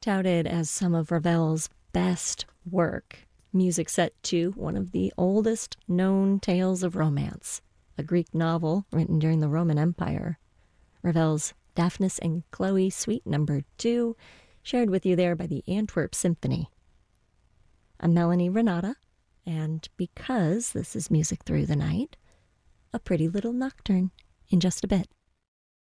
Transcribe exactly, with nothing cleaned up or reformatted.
touted as some of Ravel's best work. Music set to one of the oldest known tales of romance, a Greek novel written during the Roman Empire. Ravel's Daphnis and Chloe Suite Number two, shared with you there by the Antwerp Symphony. I'm Melanie Renata, and because this is Music Through the Night, a pretty little nocturne in just a bit.